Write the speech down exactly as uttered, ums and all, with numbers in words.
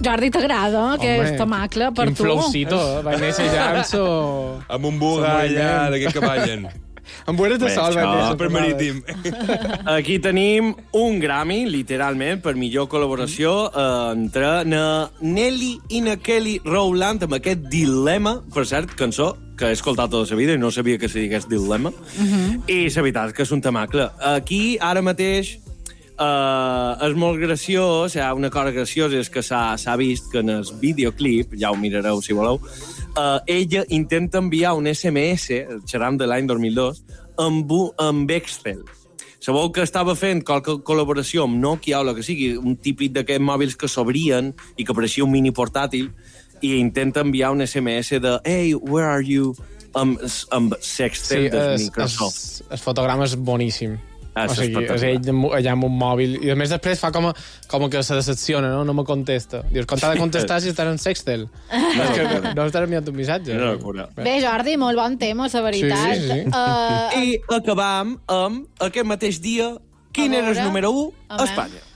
Jordi, t'agrada aquesta macla per quin tu? flowcito, eh? Vaig néixer ja amb so... Amb un bug allà, d'aquest que ballen. Amb boires de sol, vaig néixer. Per marítim. Aquí tenim un Grammy, literalment, per millor col·laboració eh, entre na Nelly i na Kelly Rowland amb aquest Dilema, per cert, cançó que he escoltat tota la vida i no sabia que se digués Dilema. Uh-huh. I la veritat és que és un temacle. Aquí, ara mateix, Uh, és molt graciós, hi ha una cosa graciosa és que s'ha vist que en el videoclip, ja ho mirareu si voleu, uh, ella intenta enviar un S M S, xeram de l'any dos mil dos, amb, amb Excel. Sabeu que estava fent qualque col·laboració amb Nokia o el que sigui, un típic d'aquests mòbils que s'obrien i que pareixia un mini portàtil, i intenta enviar un S M S de «Hey, where are you?» amb, amb Sextel sí, de es, Microsoft. Es, el fotograma és boníssim. Ah, o sigui, és ell allà amb un mòbil. I a més després fa com, a, com que se decepciona, no? No me contesta. Dius, com t'ha de contestar si estàs en Sextel? No, és que no, no estàs enviant un missatge. No, no, Bé, Jordi, molt bon tema, la veritat. Sí, sí, sí. Uh, I acabam amb aquest mateix dia quin era el número u a Espanya.